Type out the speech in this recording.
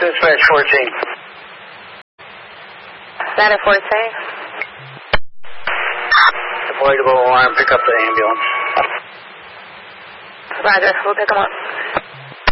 Dispatch 14. Ladder 14. Deployable alarm, pick up the ambulance. Roger, we'll pick them up.